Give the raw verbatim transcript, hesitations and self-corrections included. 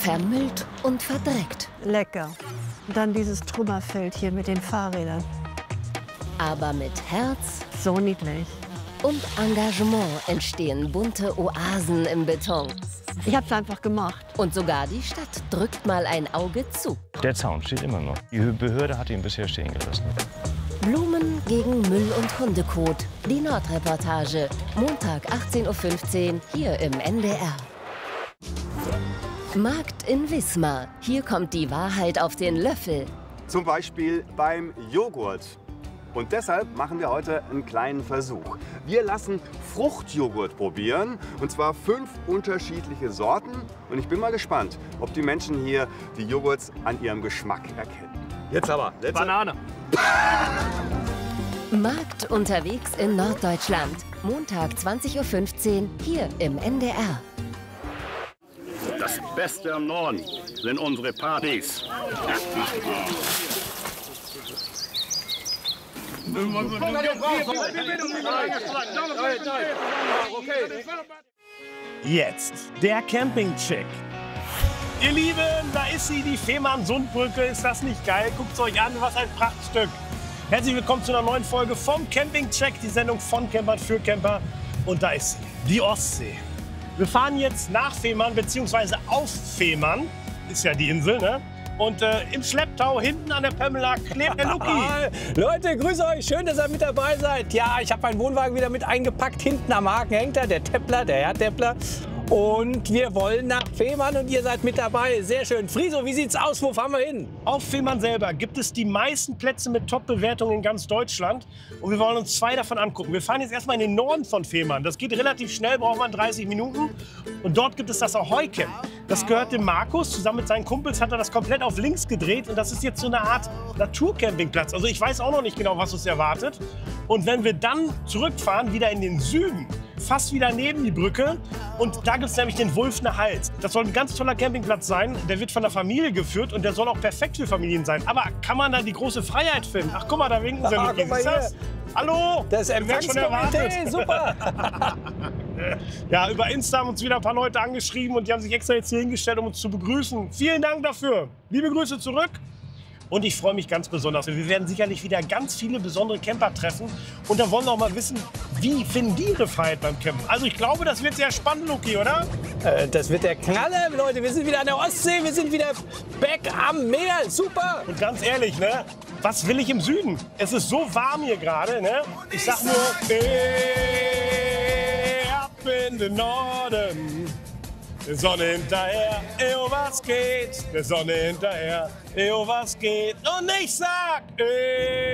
vermüllt und verdreckt. Lecker. Und dann dieses Trümmerfeld hier mit den Fahrrädern. Aber mit Herz So niedlich. und Engagement entstehen bunte Oasen im Beton. Ich hab's einfach gemacht. Und sogar die Stadt drückt mal ein Auge zu. Der Zaun steht immer noch. Die Behörde hat ihn bisher stehen gelassen. Blumen gegen Müll und Hundekot. Die Nordreportage. Montag achtzehn Uhr fünfzehn hier im N D R. Markt in Wismar. Hier kommt die Wahrheit auf den Löffel. Zum Beispiel beim Joghurt. Und deshalb machen wir heute einen kleinen Versuch. Wir lassen Fruchtjoghurt probieren, und zwar fünf unterschiedliche Sorten. Und ich bin mal gespannt, ob die Menschen hier die Joghurts an ihrem Geschmack erkennen. Jetzt aber. Letzte. Banane. Markt unterwegs in Norddeutschland. Montag zwanzig Uhr fünfzehn hier im N D R. Das Beste am Norden sind unsere Partys. Jetzt der Campingcheck. Ihr Lieben, da ist sie, die Fehmarn-Sundbrücke. Ist das nicht geil? Guckt euch an, was ein Prachtstück. Herzlich willkommen zu einer neuen Folge vom Campingcheck, die Sendung von Campern für Camper. Und da ist sie, die Ostsee. Wir fahren jetzt nach Fehmarn, beziehungsweise auf Fehmarn, ist ja die Insel, ne? Und äh, im Schlepptau hinten an der Pamela klebt der Luki. Leute, grüße euch. Schön, dass ihr mit dabei seid. Ja, ich habe meinen Wohnwagen wieder mit eingepackt. Hinten am Haken hängt er, der Teppler, der Herr Teppler. Und wir wollen nach Fehmarn und ihr seid mit dabei. Sehr schön. Friso, wie sieht's aus? Wo fahren wir hin? Auf Fehmarn selber gibt es die meisten Plätze mit Top-Bewertungen in ganz Deutschland. Und wir wollen uns zwei davon angucken. Wir fahren jetzt erstmal in den Norden von Fehmarn. Das geht relativ schnell, braucht man dreißig Minuten. Und dort gibt es das Ahoi-Camp. Das gehört dem Markus. Zusammen mit seinen Kumpels hat er das komplett auf links gedreht. Und das ist jetzt so eine Art Naturcampingplatz. Also ich weiß auch noch nicht genau, was uns erwartet. Und wenn wir dann zurückfahren, wieder in den Süden, fast wieder neben die Brücke. Und da gibt es nämlich den Wulfner Hals. Das soll ein ganz toller Campingplatz sein. Der wird von der Familie geführt und der soll auch perfekt für Familien sein. Aber kann man da die große Freiheit finden? Ach, guck mal, da winken sie. Ah, Luki. guck mal Siehst du das? hier. Hallo? Das Wir werden schon erwartet. Empfangskomitee, super. Ja, über Insta haben uns wieder ein paar Leute angeschrieben und die haben sich extra jetzt hier hingestellt, um uns zu begrüßen. Vielen Dank dafür. Liebe Grüße zurück. Und ich freue mich ganz besonders. Wir werden sicherlich wieder ganz viele besondere Camper treffen. Und da wollen wir auch mal wissen, wie finden die ihre Freiheit beim Campen? Also ich glaube, das wird sehr spannend, Luki, oder? Äh, das wird der Knaller, Leute. Wir sind wieder an der Ostsee, wir sind wieder back am Meer. Super. Und ganz ehrlich, ne? Was will ich im Süden? Es ist so warm hier gerade, ne? Ich sag nur, eh, ab in den Norden. Der Sonne hinterher, eo, was geht? Der Sonne hinterher, eo, was geht? Und ich sag, ey.